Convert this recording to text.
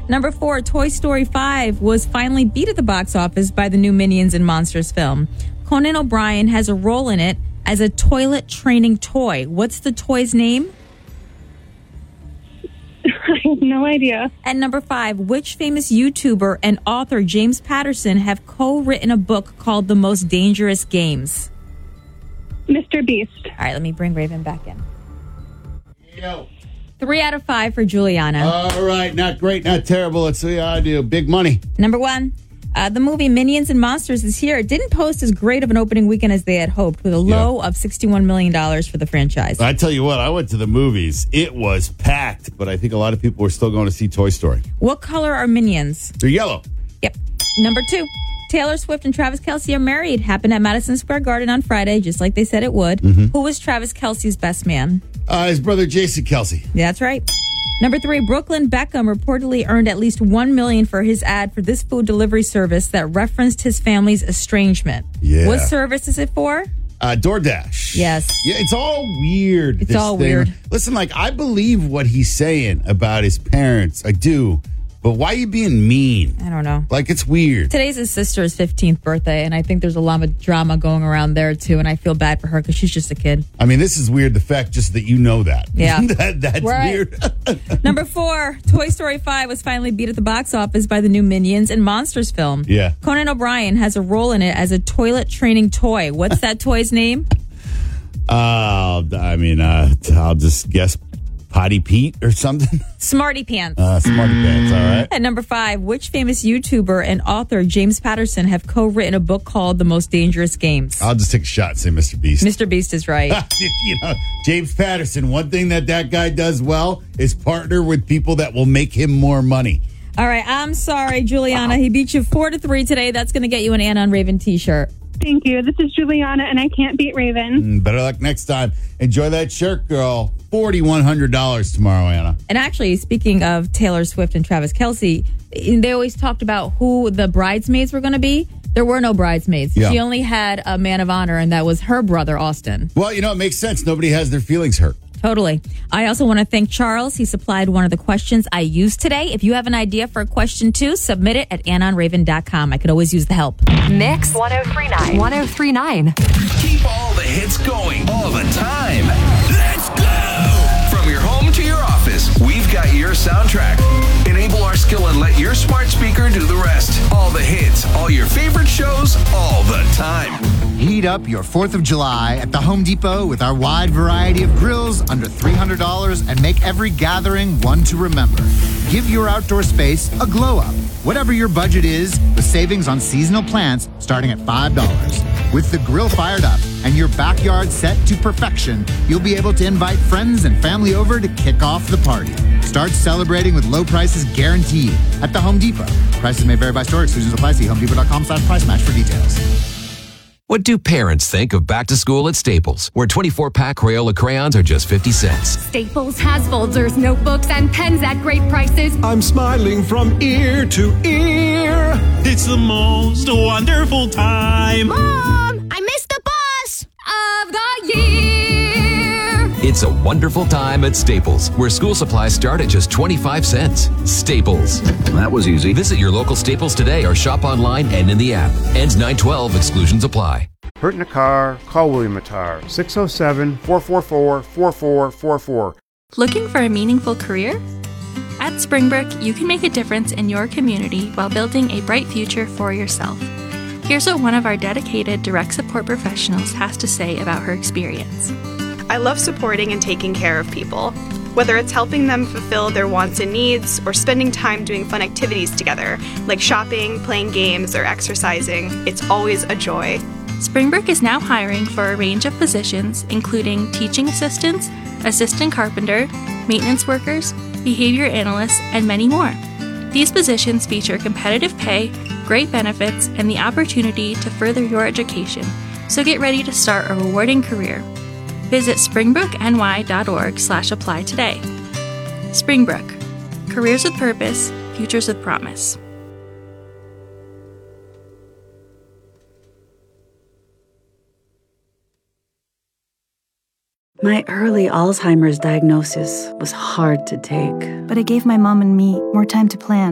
Number 4, Toy Story 5 was finally beat at the box office by the new Minions and Monsters film. Conan O'Brien has a role in it as a toilet training toy. What's the toy's name? I have no idea. And number 5, which famous YouTuber and author James Patterson have co-written a book called The Most Dangerous Games? Mr. Beast. All right, let me bring Raven back in. Yo. 3 out of 5 for Juliana. All right, not great, not terrible. Let's see how I do. Big money. Number 1, the movie Minions and Monsters is here. It didn't post as great of an opening weekend as they had hoped, with a low of $61 million for the franchise. I tell you what, I went to the movies. It was packed, but I think a lot of people were still going to see Toy Story. What color are Minions? They're yellow. Yep. Number 2, Taylor Swift and Travis Kelce are married. Happened at Madison Square Garden on Friday, just like they said it would. Mm-hmm. Who was Travis Kelce's best man? His brother Jason Kelce. That's right. Number 3, Brooklyn Beckham reportedly earned at least $1 million for his ad for this food delivery service that referenced his family's estrangement. Yeah. What service is it for? DoorDash. Yes. Yeah, it's all weird. It's all weird. Listen, I believe what he's saying about his parents. I do. But why are you being mean? I don't know. It's weird. Today's his sister's 15th birthday, and I think there's a lot of drama going around there, too, and I feel bad for her because she's just a kid. I mean, this is weird, the fact just that you know that. Yeah. That's right. weird. Number 4, Toy Story 5 was finally beat at the box office by the new Minions and Monsters film. Yeah. Conan O'Brien has a role in it as a toilet training toy. What's that toy's name? I'll just guess Potty Pete or something. Smarty Pants. Smarty Pants, all right. At number 5, which famous YouTuber and author James Patterson have co-written a book called The Most Dangerous Games? I'll just take a shot and say Mr. Beast. Mr. Beast is right. James Patterson, one thing that guy does well is partner with people that will make him more money. All right, I'm sorry, Juliana. He beat you 4-3 today. That's going to get you an Anna on Raven t-shirt. Thank you. This is Juliana, and I can't beat Raven. Better luck next time. Enjoy that shirt, girl. $4,100 tomorrow, Anna. And actually, speaking of Taylor Swift and Travis Kelce, they always talked about who the bridesmaids were going to be. There were no bridesmaids. Yeah. She only had a man of honor, and that was her brother, Austin. Well, it makes sense. Nobody has their feelings hurt. Totally. I also want to thank Charles. He supplied one of the questions I used today. If you have an idea for a question, too, submit it at AnnOnRaven.com. I could always use the help. Mix 1039. 1039. Keep all the hits going all the time. Let's go! From your home to your office, we've got your soundtrack. Enable our skill and let your smart speaker do the rest. All the hits, all your favorite shows, all the time. Heat up your 4th of July at the Home Depot with our wide variety of grills under $300 and make every gathering one to remember. Give your outdoor space a glow up. Whatever your budget is, with savings on seasonal plants starting at $5. With the grill fired up and your backyard set to perfection, you'll be able to invite friends and family over to kick off the party. Start celebrating with low prices guaranteed at the Home Depot. Prices may vary by store. Exclusions apply. See HomeDepot.com/price match for details. What do parents think of back to school at Staples, where 24-pack Crayola crayons are just 50 cents? Staples has folders, notebooks, and pens at great prices. I'm smiling from ear to ear. It's the most wonderful time. Mom, I missed the bus of the year. It's a wonderful time at Staples, where school supplies start at just 25 cents. Staples. That was easy. Visit your local Staples today or shop online and in the app. Ends 9/12. Exclusions apply. Hurt in a car? Call William Attar. 607-444-4444. Looking for a meaningful career? At Springbrook, you can make a difference in your community while building a bright future for yourself. Here's what one of our dedicated direct support professionals has to say about her experience. I love supporting and taking care of people. Whether it's helping them fulfill their wants and needs or spending time doing fun activities together, like shopping, playing games, or exercising, it's always a joy. Springbrook is now hiring for a range of positions, including teaching assistants, assistant carpenter, maintenance workers, behavior analysts, and many more. These positions feature competitive pay, great benefits, and the opportunity to further your education, so get ready to start a rewarding career. Visit springbrookny.org/apply today. Springbrook. Careers with purpose, futures with promise. My early Alzheimer's diagnosis was hard to take. But it gave my mom and me more time to plan.